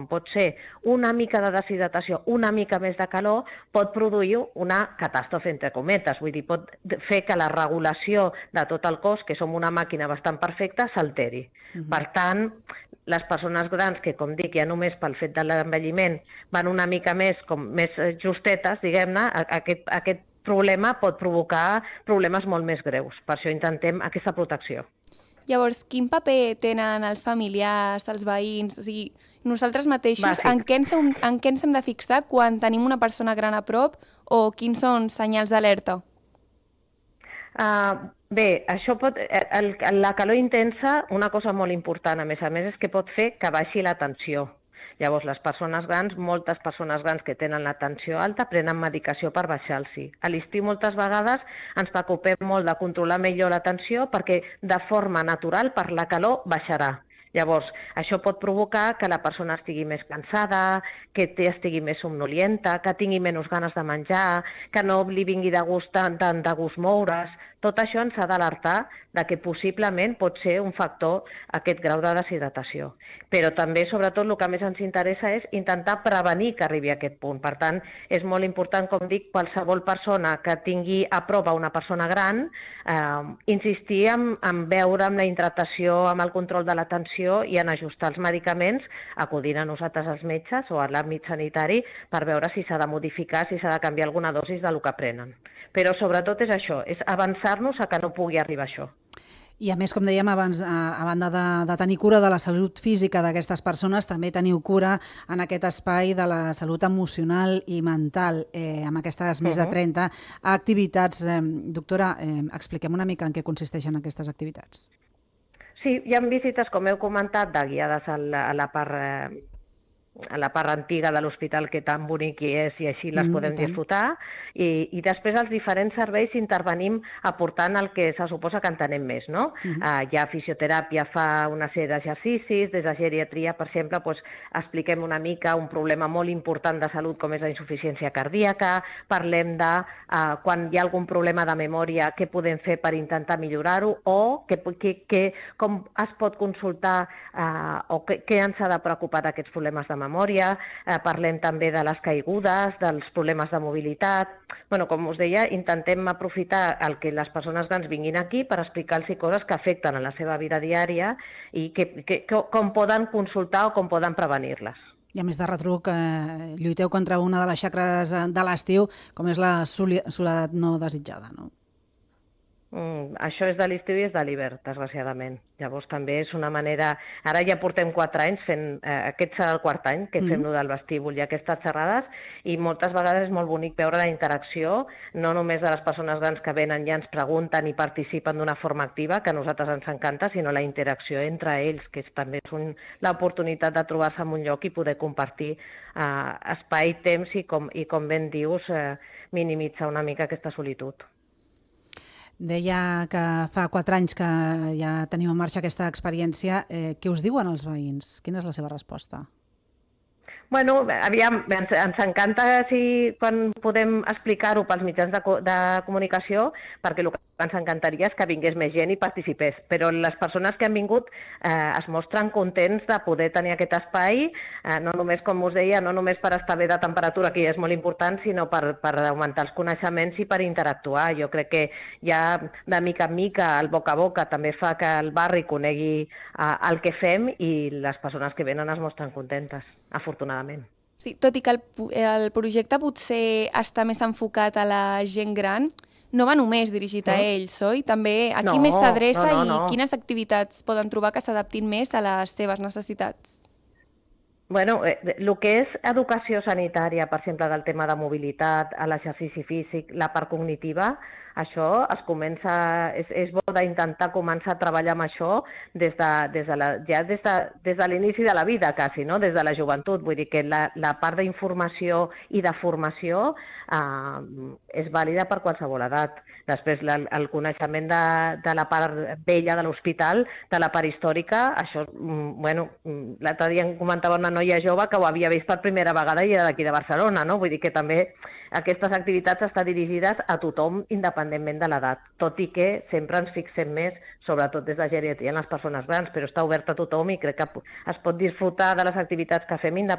pot ser una mica de deshidratació, una mica més de calor, pot produir una catàstrofe, entre cometes. Vull dir, pot fer que la regulació de tot el cos, que som una màquina bastant perfecta, s'alteri. Per tant, les persones grans, que com dic, ja només pel fet de l'envelliment van una mica més justetes, diguem-ne, aquest problema pot provocar problemes molt més greus. Per això intentem aquesta protecció. Llavors, quin paper tenen els familiars, els veïns, o sigui, nosaltres mateixos, en què ens hem de fixar quan tenim una persona gran a prop o quins són senyals d'alerta? Bé, això la calor intensa, una cosa molt important, a més, és que pot fer que baixi la tensió. Llavors, les persones grans, moltes persones grans que tenen la tensió alta, prenen medicació per baixar-los. A l'estiu moltes vegades ens preocupem molt de controlar millor la tensió perquè de forma natural per la calor baixarà. Llavors, això pot provocar que la persona estigui més cansada, que estigui més somnolienta, que tingui menys ganes de menjar, que no li vingui de gust moure's. Tot això ens ha d'alertar que possiblement pot ser un factor aquest grau de deshidratació. Però també, sobretot, el que més ens interessa és intentar prevenir que arribi a aquest punt. Per tant, és molt important, com dic, qualsevol persona que tingui a prop a una persona gran, insistir en veure amb la hidratació, amb el control de la tensió i en ajustar els medicaments, acudint a nosaltres als metges o a l'àmbit sanitari per veure si s'ha de modificar, si s'ha de canviar alguna dosis del que prenen. Però sobretot és això, és avançar-nos a que no pugui arribar això. I a més, com dèiem abans, a banda de tenir cura de la salut física d'aquestes persones, també teniu cura en aquest espai de la salut emocional i mental, amb aquestes més de 30 activitats. Doctora, expliquem una mica en què consisteixen aquestes activitats. Sí, hi ha visites, com heu comentat, de guiades a la part antiga de l'hospital, que tan bonic és, i així les podem disfrutar, i després els diferents serveis intervenim aportant el que se suposa que entenem més, no? Hi ha fisioteràpia, fa una sèrie d'exercicis, des de geriatria, per exemple, expliquem una mica un problema molt important de salut com és la insuficiència cardíaca, parlem de quan hi ha algun problema de memòria, què podem fer per intentar millorar-ho, o com es pot consultar o què ens ha de preocupar d'aquests problemes de memòria, parlem també de les caigudes, dels problemes de mobilitat. Com us deia, intentem aprofitar el que les persones grans vinguin aquí per explicar-los coses que afecten a la seva vida diària i com poden consultar o com poden prevenir-les. I a més de retruc, lluiteu contra una de les xacres de l'estiu, com és la soledat no desitjada, no? Això és de l'estiu i és de l'hivern, desgraciadament. Llavors també és una manera... Ara ja portem 4 anys fent... Aquest serà el 4è any que fem del vestíbul i aquestes xerrades, i moltes vegades és molt bonic veure la interacció, no només de les persones grans que venen i ens pregunten i participen d'una forma activa, que a nosaltres ens encanta, sinó la interacció entre ells, que també és l'oportunitat de trobar-se en un lloc i poder compartir espai, temps i, com ben dius, minimitzar una mica aquesta solitud. Deia que fa 4 anys que ja teniu en marxa aquesta experiència. Què us diuen els veïns? Quina és la seva resposta? Aviam, ens encanta quan podem explicar-ho pels mitjans de comunicació, perquè el que ens encantaria és que vingués més gent i participés, però les persones que han vingut es mostren contents de poder tenir aquest espai, no només, com us deia, no només per estar bé de temperatura, que ja és molt important, sinó per augmentar els coneixements i per interactuar. Jo crec que ja de mica en mica, el boca a boca, també fa que el barri conegui el que fem, i les persones que venen es mostren contentes, afortunadament. Sí, tot i que el projecte potser està més enfocat a la gent gran, no va només dirigit a ells, oi? També a qui més s'adreça i quines activitats poden trobar que s'adaptin més a les seves necessitats? El que és educació sanitària, per exemple, del tema de mobilitat, l'exercici físic, la part cognitiva, això és bo d'intentar començar a treballar amb això des de l'inici de la vida, quasi, no? Des de la joventut. Vull dir que la part d'informació i de formació és vàlida per qualsevol edat. Després, el coneixement de la part vella de l'hospital, de la part històrica, això, l'altre dia em comentava una noia jove que ho havia vist per primera vegada i era d'aquí de Barcelona, no? Vull dir que també aquestes activitats estan dirigides a tothom independentment de l'edat, tot i que sempre ens fixem més, sobretot des de geriatria, en les persones grans, però està obert a tothom i crec que es pot disfrutar de les activitats que fem independentment